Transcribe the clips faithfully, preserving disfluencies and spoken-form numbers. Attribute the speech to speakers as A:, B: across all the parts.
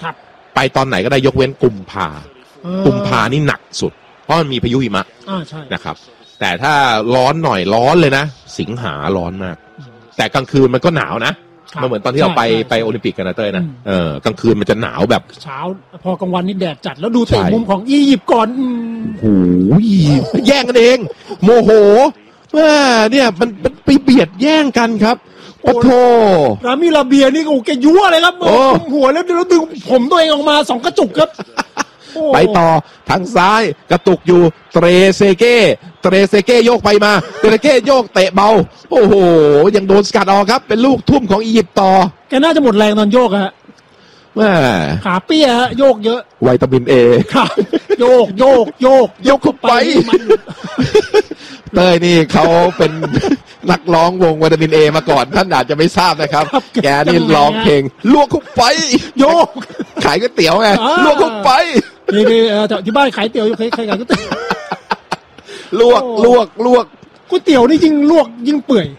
A: ครับ
B: ไปตอนไหนก็ได้ยกเว้นกุมภากุมภานี่หนักสุดเพราะมันมีพายุหิมะนะครับแต่ถ้าร้อนหน่อยร้อนเลยนะสิงหาร้อนมากแต่กลางคืนมันก็หนาวนะมันเหมือนตอนที่เราไปไปโอลิมปิกกันนะเต้ยนะเออกลางคืนมันจะหนาวแบบ
A: เช้าพอกลางวันนี่แดดจัดแล้วดูเตะมุมของอียิปต์ก่อน
B: โอ้โหแย่งกันเองโมโหว่าเนี่ยมันไปเบียดแย่งกันครับโอ้โห
A: รามิลาเบียนี่โอ้แกยั่วเลยครับหัวแล้วแล้วดึงผมตัวเองออกมาสองกระจุกครับ
B: ไปต่อทางซ้ายกระตุกอยู่เตรเซเก้เตรเซเก้โยกไปมาเตรเซเก้โยกเตะเบาโอ้โหยังโดนสกัดออกครับเป็นลูกทุ่มของอียิปต์ต่อ
A: แกน่าจะหมดแรงตอนโยกฮะ
B: แม่
A: ขาเปี้ยฮะโยกเยอะ
B: วิตามินเอ
A: ครับโยกโยกโยก
B: โยกเข้าไปเต้ยนี่เขาเป็นนักร้องวงวิตามินเอมาก่อนท่านอาจจะไม่ทราบนะครับแกนี่ร้องเพลงลวกเข้าไป
A: โยก
B: ขายก๋วยเตี๋ยวไงลวกเข้าไป
A: นี่นี่ที่บ้านขายเตี๋ยวอยู่ใครใครขายก๋วยเตี๋ยว
B: ลวกลวกลวก
A: ก๋วยเตี๋ยวนี่ยิ่งลวกยิ่งเปื่อย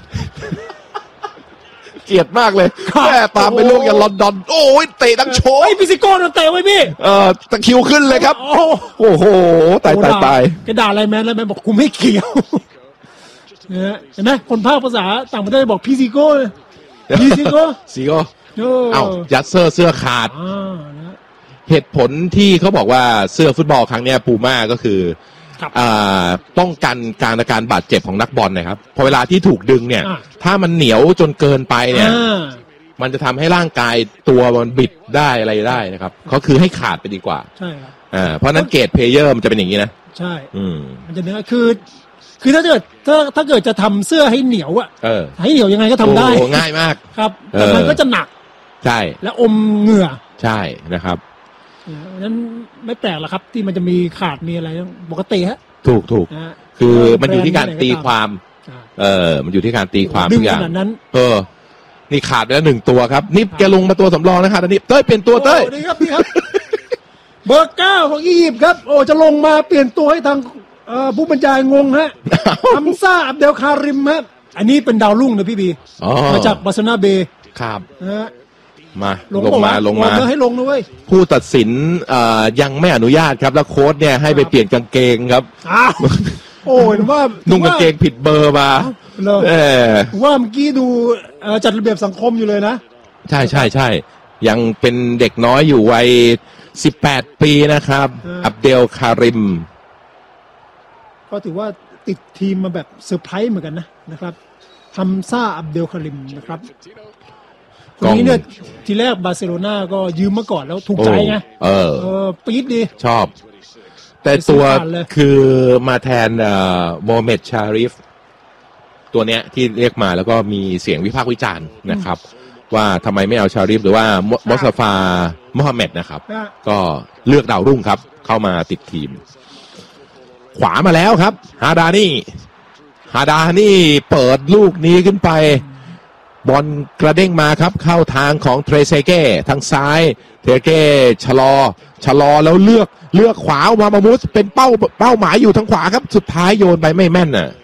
B: เกลียดมากเลยแม่ตามไปลวกอย่างลอนดอนโอ้ยเตะดังโชย
A: พิซิโก้โดนเตะไว้พี่
B: เออตะคิวขึ้นเลยครับโอ้โหตายตายตาย
A: แกด่าอะไรแมนแล้วแมนบอกกูไม่เกี่ยวเนี่ยเห็นไหมคนภาคภาษาต่างประเทศบอกพิซิโก้พิซิโก้
B: ซิโก้เอ้ายัดเสื้อเสื้อขาดเหตุผลที่เขาบอกว่าเสื้อฟุตบอลครั้งนี้ปูม่าก็คือป้องกันการอาการบาดเจ็บของนักบอลนะครับพอเวลาที่ถูกดึงเนี่ยถ้ามันเหนียวจนเกินไปเนี่ยมันจะทำให้ร่างกายตัวมันบิดได้อะไรได้นะครับเขาคือให้ขาดไปดีกว่า
A: ใช่ครับ
B: เพราะนั้นเกรดเพลเยอร์มันจะเป็นอย่างนี้นะ
A: ใช่มันจะเนื้อคือคือถ้าเกิดถ้าถ้าเกิดจะทำเสื้อให้เหนียวอ่ะให้เหนียวยังไงก็ทำได้
B: ง่ายมาก
A: ครับแต่มันก็จะหนัก
B: ใช่
A: และอมเหงื่อ
B: ใช่นะครับ
A: นั้นไม่แปลกหรอกครับที่มันจะมีขาดมีอะไรปกติฮะ
B: ถูกถูกคือมันอยู่ที่การตีความเออมันอยู่ที่การตีความทุกอย่างเออนี่ขาดไปแล้วหนึ่งตัวครับนิบแกลงมาตัวสำรองนะครับนิบเต้ยเปลี่ยนตัวเต้ย
A: นี่ครับนี่ครับเบอร์เก้าของอียิปต์ครับโอ้จะลงมาเปลี่ยนตัวให้ทางผู้บรรยายงงฮะฮัมซ่าอับเดลคาริมฮะอันนี้เป็นดาวรุ่งนะพี่บีมาจากบาร์เซโลนาเบย์
B: ครับ
A: นะ
B: มาลงมาลงมา
A: ให้ลงด้วย
B: ผู้ตัดสินยังไม่อนุญาตครับแล้วโค้ชเนี่ยให้ไปเปลี่ยนกางเกงครับ
A: โอ้ยว่า
B: นุ่งกางเกงผิดเบอร์มาเออ
A: ว่าเมื่อกี้ดูจัดระเบียบสังคมอยู่เลยนะ
B: ใช่ใช่ใช่ยังเป็นเด็กน้อยอยู่วัยสิบแปดปีนะครับอับเดลคาริม
A: ก็ถือว่าติดทีมมาแบบเซอร์ไพรส์เหมือนกันนะนะครับฮัมซ่าอับเดลคาริมนะครับคนนี้เนี่ยทีแรกบาร์เซโลนาก็ยืมมาก่อนแล้วถูกใจไง
B: เออ
A: เออปี๊ดดี
B: ชอบแต่ตัวคือมาแทนเอ่อโมฮัมเหม็ดชาริฟตัวเนี้ยที่เรียกมาแล้วก็มีเสียงวิพากษ์วิจารณ์นะครับว่าทำไมไม่เอาชาริฟหรือว่ามอสซาฟาโมฮัมเหม็ดนะครับก็เลือกดาวรุ่งครับเข้ามาติดทีมขวามาแล้วครับฮาดานี่ฮาดานี่เปิดลูกนี้ขึ้นไปบอลกระเด้งมาครับเข้าทางของเทรเซเก้ทางซ้ายเทรเซเก้ชะลอชะลอแล้วเลือกเลือกขวามามามุสเป็นเป้าเป้าหมายอยู่ทางขวาครับสุดท้ายโยนไปไม่แม่นน่ะ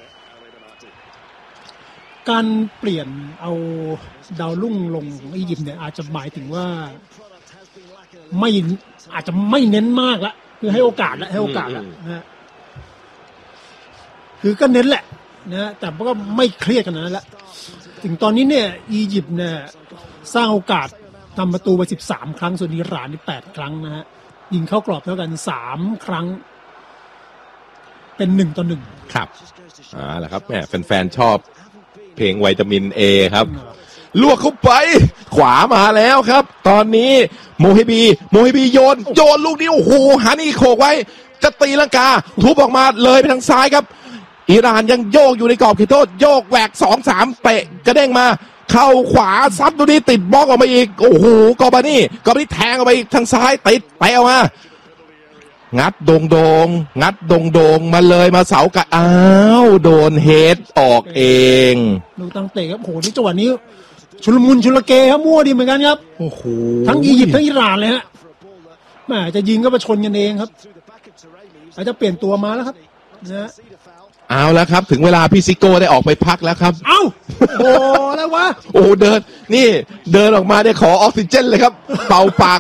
A: การเปลี่ยนเอาดาวรุ่งลงของอียิปต์เนี่ยอาจจะหมายถึงว่าไม่อาจจะไม่เน้นมากละคือให้โอกาสละให้โอกาสละนะคือก็เน้นแหละนะแต่ก็ไม่เครียดกันนั้นละถึงตอนนี้เนี่ยอียิปต์เนี่ยสร้างโอกาสทำประตูไปสิบสามครั้งส่วนอิหร่านนี่แปดครั้งนะฮะยิงเข้ากรอบเท่ากันสามครั้งเป็นหนึ่งต่อหนึ่ง
B: ครับอ่าแหละครับแหมแฟนๆชอบเพลงวิตามินเอครับลวกเข้าไปขวามาแล้วครับตอนนี้โมฮิบีโมฮิบีโยนโยนลูกนี้โอ้โหหานี่โขกไว้จะตีลังกาทุบออกมาเลยไปทางซ้ายครับอิหร่านยังโยกอยู่ในกรอบเขตโทษโยกแหวกสองสามเตะกระเด้งมาเข้าขวาซัดตัวนี้ติดบล็อกออกมาอีกโอ้โหกอบานี่กอบานี่แทงออกไปอีกทางซ้ายติดไปออกมางัดโดงโดงงัดโดงโดงมาเลยมาเสากะอ้าวโดนเฮดออกเอง
A: ลูกตั้งเตะครับโอ้โหนี่จังหวะนี้ชุลมุนชุลเกครับมั่วดีเหมือนกันครับ
B: โอ้โห
A: ทั้งอียิปต์ทั้งอิหร่านเลยฮะแหมจะยิงก็มาชนกันเองครับอาจจะเปลี่ยนตัวมาแล้วครับนะ
B: เอาแล้วครับถึงเวลาพี่ซิโก้ได้ออกไปพักแล้วครับ
A: เอ้าโอ้แล้ววะ
B: โอ้เดินนี่เดินออกมาได้ขอออกซิเจนเลยครับเป่าปาก